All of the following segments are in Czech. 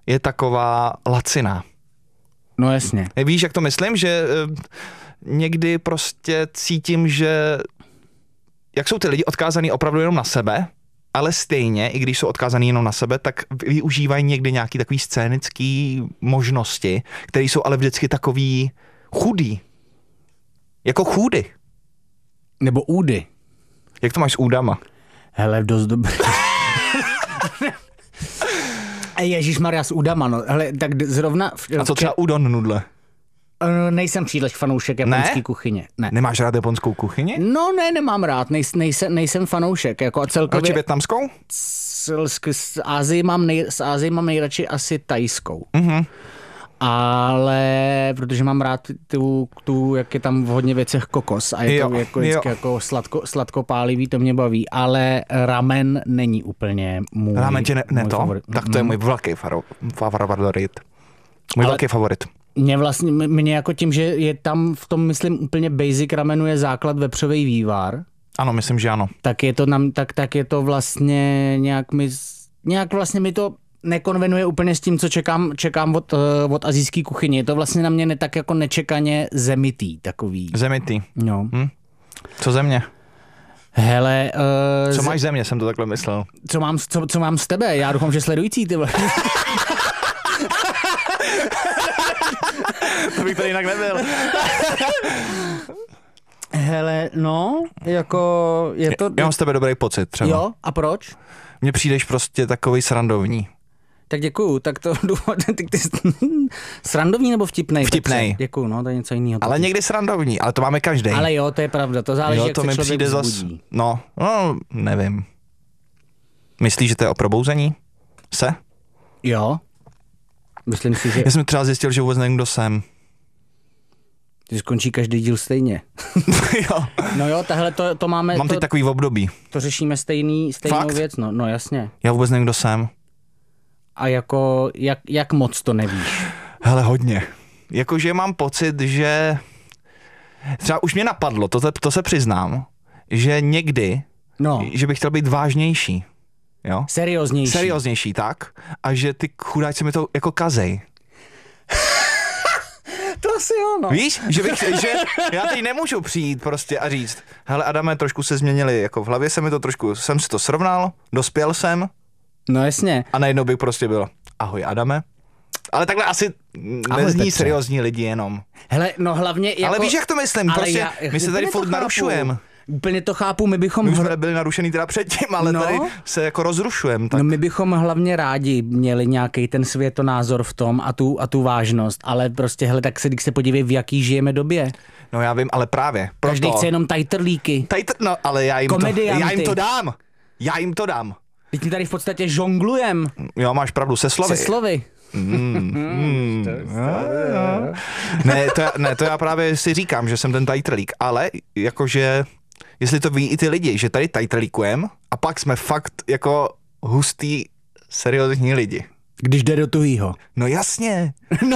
je taková laciná. No jasně. Víš, jak to myslím? Že někdy prostě cítím, že jak jsou ty lidi odkázaný opravdu jenom na sebe, ale stejně, i když jsou odkázaný jenom na sebe, tak využívají někdy nějaký takový scénický možnosti, které jsou ale vždycky takový chudý. Jako chůdy. Nebo údy. Jak to máš s údama? Hele, dost dobrý. Ježišmarja, s údama, no. Hele, tak zrovna... A co třeba udon nudle? Nejsem příliš fanoušek japonské kuchyně. Ne. Nemáš rád japonskou kuchyni? No ne, nemám rád. Nejsem fanoušek. Jako celkově... Proč vietnamskou? Z Ázii mám nejradši asi tajskou. Mhm. Ale protože mám rád tu, jak je tam v hodně věcech kokos a je to jako vždycky jako sladkopálivý, to mě baví, ale ramen není úplně můj. Ramen tě ne to? Favorit. Tak to je můj velký favorit. Velký favorit. Mě jako tím, že je tam v tom, myslím, úplně basic ramenu je základ vepřový vývar. Ano, myslím, že ano. Tak je to vlastně nějak vlastně mi to nekonvenuje úplně s tím, co čekám od asijské kuchyně. Je to vlastně na mě tak jako nečekaně zemitý takový. Zemitý. No. Co země? Hele... co máš země, jsem to takhle myslel. Co mám z tebe? Já doufám, že sledující, ty vole. To bych tady jinak nebyl. Hele, no, jako je to... Já mám z tebe dobrý pocit třeba. Jo, a proč? Mně přijdeš prostě takovej srandovní. Tak děkuju, tak to srandovní nebo vtipnej? Vtipnej. Děkuju, no, to je něco jiného. Ale někdy srandovní, ale to máme každý. Ale jo, to je pravda, to záleží, jak to se mi člověk přijde vzbudí. No, nevím. Myslíš, že to je o probouzení? Se? Jo. Myslím si, že... Já jsem třeba zjistil, že vůbec nevím, kdo jsem. Ty skončí každý díl stejně. Jo. No jo, tahle to máme... Mám teď takový období. To řešíme stejnou Fakt? věc, no jasně. Já vůbec nevím, kdo jsem. A jako, jak moc to nevíš? Hele, hodně. Jakože mám pocit, že třeba už mě napadlo, to se přiznám, že někdy, že bych chtěl být vážnější. Jo? Serióznější, tak. A že ty chudáci mi to jako kazej. To asi jo, no. Víš, že já teď nemůžu přijít prostě a říct, hele Adame, trošku se změnili, jako v hlavě jsem si to srovnal, dospěl jsem. No jasně. A najednou bych prostě byl, ahoj Adame. Ale takhle asi nezní seriózní lidi jenom. Hele, no hlavně jako... Ale víš, jak to myslím, prostě my se tady furt narušujeme. Úplně to chápu, my bychom... My už jsme byli narušený teda předtím, ale tady se jako rozrušujeme. Tak... No my bychom hlavně rádi měli nějaký ten světonázor v tom a tu vážnost, ale prostě hele, tak když se podívej, v jaký žijeme době. No já vím, ale právě. Každý chce jenom tajtrlíky. No ale já jim to dám. Teď mi tady v podstatě žonglujem. Jo, máš pravdu, se slovy. To já právě si říkám, že jsem ten tajtrlík, ale jakože jestli to ví i ty lidi, že tady tajtrlíkujem a pak jsme fakt jako hustý, seriózní lidi. Když jde do tuhýho. No jasně.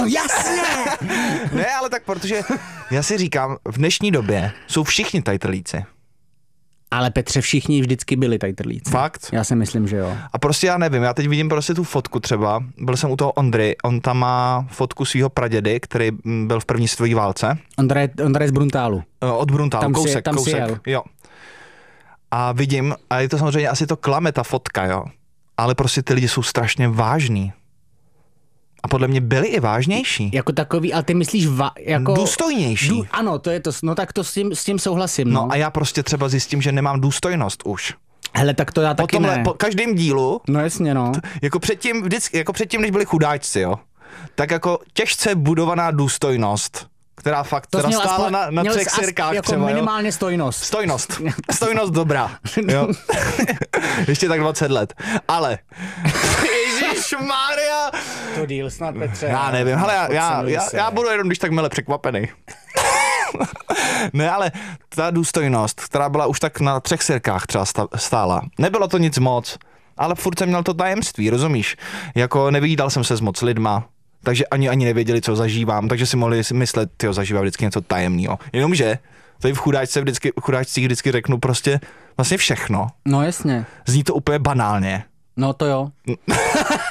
Ne, ale tak protože já si říkám, v dnešní době jsou všichni tajtrlíci. Ale Petře, všichni vždycky byli tajtrlíci. Fakt? Já si myslím, že jo. A prostě já nevím, já teď vidím prostě tu fotku třeba, byl jsem u toho Ondry, on tam má fotku svého pradědy, který byl v první světové válce. Ondra je z Bruntálu. Od Bruntálu, kousek. Jo. A vidím, a je to samozřejmě, asi to klame ta fotka, jo. Ale prostě ty lidi jsou strašně vážní. A podle mě byli i vážnější. Jako takový, ale ty myslíš jako... Důstojnější. Ano, to je to, no tak to s tím souhlasím. No a já prostě třeba zjistím, že nemám důstojnost už. Hele, tak to já taky ne. Po každém dílu... No jasně, no. Jako předtím, než byli chudáčci, jo. Tak jako těžce budovaná důstojnost, která fakt teda stála na 3 sirkách jako třeba, minimálně jo. Stojnost Dobrá. Jo. Ještě tak 20 let. Ale... Ježišmarja! To díl snad, Petře. Já nevím, hele, já budu jenom když tak mile překvapený. Ne, ale ta důstojnost, která byla už tak na 3 sirkách třeba stála. Nebylo to nic moc, ale furt jsem měl to tajemství, rozumíš? Jako nevídal jsem se s moc lidma, takže ani nevěděli, co zažívám, takže si mohli myslet, tyjo, zažívám vždycky něco tajemného. Jenomže tady v chudáčcích vždycky řeknu prostě vlastně všechno. No jasně. Zní to úplně banálně. No to jo.